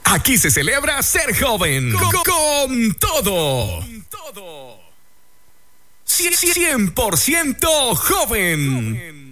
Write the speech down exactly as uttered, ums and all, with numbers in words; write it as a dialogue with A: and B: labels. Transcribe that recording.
A: Aquí se celebra ser joven. Con, con todo. cien por ciento joven.